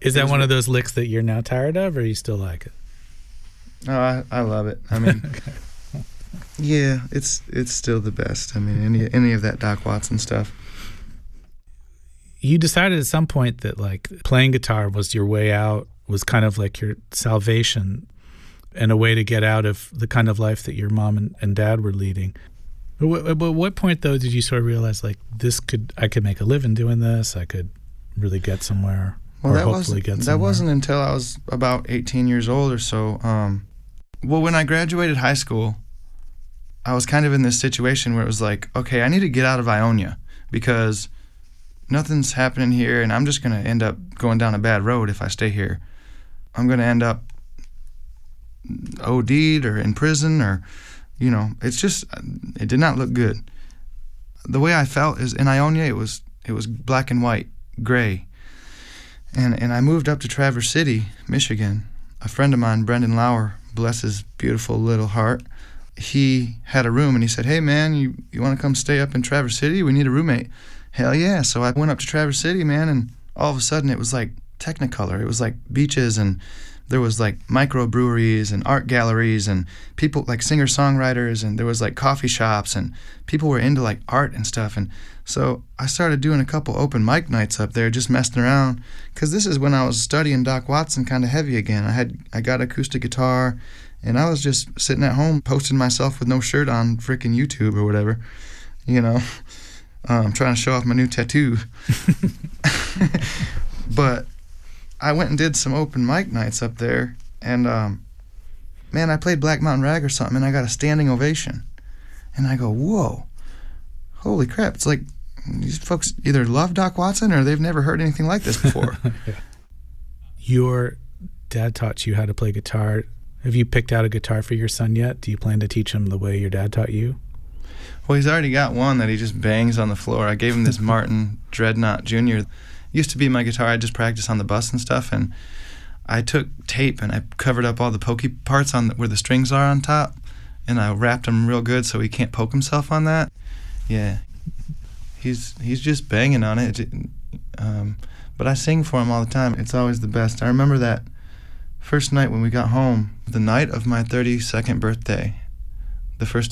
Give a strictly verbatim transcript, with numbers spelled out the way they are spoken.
Is that was, one of those licks that you're now tired of, or you still like it? Oh, I, I love it. I mean, okay. Yeah, it's it's still the best. I mean, any any of that Doc Watson stuff. You decided at some point that like playing guitar was your way out, was kind of like your salvation and a way to get out of the kind of life that your mom and, and dad were leading. But at what point, though, did you sort of realize, like, this could, I could make a living doing this, I could really get somewhere, well, or that hopefully wasn't, get somewhere? That wasn't until I was about eighteen years old or so. Um, well, when I graduated high school, I was kind of in this situation where it was like, okay, I need to get out of Ionia because nothing's happening here, and I'm just going to end up going down a bad road if I stay here. I'm going to end up O D'd or in prison, or, you know, it's just, it did not look good. The way I felt is in Ionia, it was it was black and white, gray. And and I moved up to Traverse City, Michigan. A friend of mine, Brendan Lauer, bless his beautiful little heart, he had a room, and he said, hey, man, you, you want to come stay up in Traverse City? We need a roommate. Hell yeah. So I went up to Traverse City, man, and all of a sudden it was like Technicolor. It was like beaches, and there was like microbreweries and art galleries and people like singer-songwriters, and there was like coffee shops, and people were into like art and stuff. And so I started doing a couple open mic nights up there, just messing around, because this is when I was studying Doc Watson kind of heavy again. I had I got acoustic guitar, and I was just sitting at home posting myself with no shirt on freaking YouTube or whatever, you know, um, trying to show off my new tattoo. But I went and did some open mic nights up there, and um, man, I played Black Mountain Rag or something, and I got a standing ovation. And I go, whoa, holy crap. It's like these folks either love Doc Watson or they've never heard anything like this before. Yeah. Your dad taught you how to play guitar. Have you picked out a guitar for your son yet? Do you plan to teach him the way your dad taught you? Well, he's already got one that he just bangs on the floor. I gave him this Martin Dreadnought Junior Used to be my guitar. I just practiced on the bus and stuff, and I took tape and I covered up all the pokey parts on the, where the strings are on top, and I wrapped them real good so he can't poke himself on that. Yeah, he's he's just banging on it. Um, but I sing for him all the time. It's always the best. I remember that first night when we got home, the night of my thirty-second birthday, the first